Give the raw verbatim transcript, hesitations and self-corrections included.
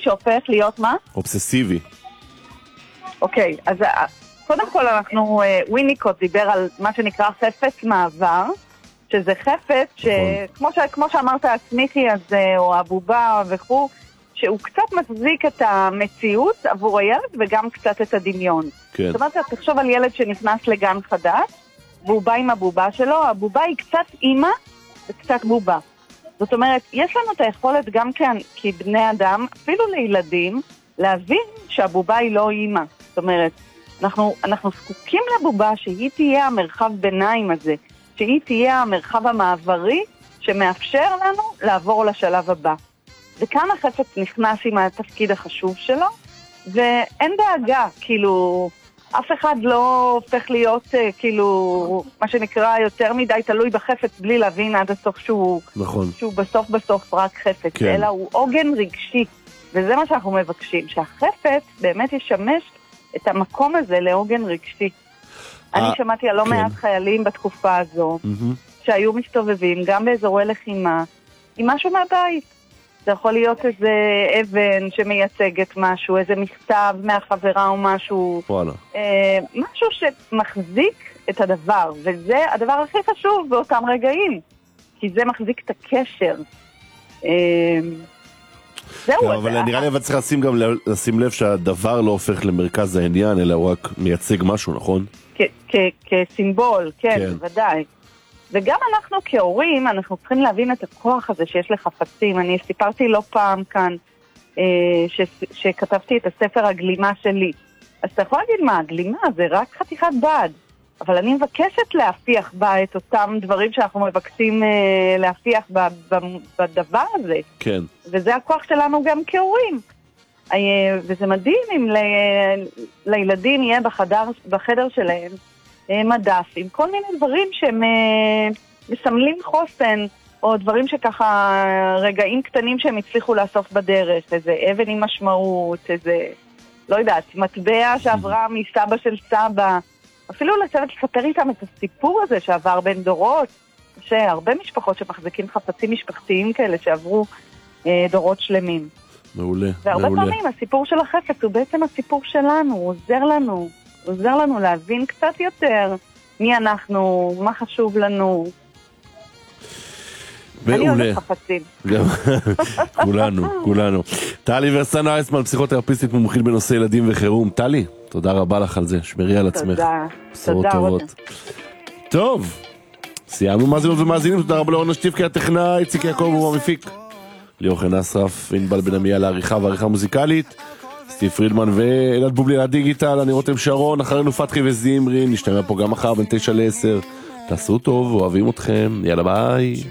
שהופך להיות מה? אובססיבי. אוקיי, אז קודם כל אנחנו, וויניקוט דיבר על מה שנקרא חפץ מעבר, שזה חפץ שכמו ש, כמו שאמרת, הסמיכי הזה או הבובה וכו', שהוא קצת מחזיק את המציאות עבור הילד וגם קצת את הדמיון. כן. זאת אומרת, תחשוב על ילד שנכנס לגן חדש, והוא בא עם הבובה שלו, הבובה היא קצת אימא וקצת בובה. זאת אומרת, יש לנו את היכולת גם כאן, כבני אדם, אפילו לילדים, להבין שהבובה היא לא אימא. זאת אומרת, אנחנו, אנחנו זקוקים לבובה שהיא תהיה המרחב ביניים הזה, שהיא תהיה המרחב המעברי שמאפשר לנו לעבור לשלב הבא. וכאן החפץ נכנס עם התפקיד החשוב שלו, ואין דאגה, כאילו, אף אחד לא הופך להיות, כאילו, מה שנקרא יותר מדי תלוי בחפץ, בלי להבין עד הסוף שהוא, נכון. שהוא בסוף בסוף רק חפץ, כן. אלא הוא עוגן רגשי, וזה מה שאנחנו מבקשים, שהחפץ באמת ישמש את המקום הזה לעוגן רגשי. אני שמעתי על לא מעט חיילים בתקופה הזו, שהיו מסתובבים גם באזורי לחימה, עם משהו מהבית. זה יכול להיות איזה אבן שמייצגת משהו, איזה מכתב מהחברה או משהו. וואלה. אה, משהו שמחזיק את הדבר, וזה הדבר הכי חשוב באותם רגעים, כי זה מחזיק את הקשר. אה, זהו. אבל נראה לי אבל צריך לשים גם לשים לב שהדבר לא הופך למרכז העניין, אלא הוא רק מייצג משהו, נכון? כסימבול, כן, ודאי. וגם אנחנו כהורים, אנחנו צריכים להבין את הכוח הזה שיש לחפצים. אני סיפרתי לא פעם כאן, אה, ש, שכתבתי את הספר הגלימה שלי. אז אתה יכול להגיד מה, הגלימה זה רק חתיכת בד, אבל אני מבקשת להפיח בה את אותם דברים שאנחנו מבקשים אה, להפיח ב, ב, בדבר הזה. כן. וזה הכוח שלנו גם כהורים. אה, וזה מדהים אם ל, לילדים יהיה בחדר, בחדר שלהם, מדף, עם כל מיני דברים שהם מסמלים חוסן, או דברים שככה רגעים קטנים שהם הצליחו לאסוף בדרך, איזה אבן עם משמעות, איזה, לא יודעת, מטבע שעברה מסבא של סבא, אפילו לצוות לספר איתם את הסיפור הזה שעבר בין דורות, שהרבה משפחות שמחזיקים חפצים משפחתיים כאלה שעברו אה, דורות שלמים. מעולה, והרבה מעולה. פעמים הסיפור של החפץ הוא בעצם הסיפור שלנו, הוא עוזר לנו. עוזר לנו להבין קצת יותר מי אנחנו, מה חשוב לנו. אני אוהבת חפצים. כולנו, כולנו. טלי ורסנה אייסמן, פסיכותרפיסטית מומחית בנושא ילדים וחירום. טלי, תודה רבה לך על זה, שמרי על עצמך. תודה. תודה רבה. טוב, סיימנו מאזינות ומאזינים, תודה רבה לאורנה שטיבקי הטכנאי, איציק יעקב הוא המפיק. ליאור חן אסרף, ענבל בן עמיה לעריכה ועריכה מוזיקלית. סטיב פרידמן ואלעד בובלי לדיגיטל, אני רותם שרון, אחרינו פתחי וזימרי, נשתמע פה גם מחר בין תשע לעשר. תעשו טוב, אוהבים אתכם, יאללה ביי.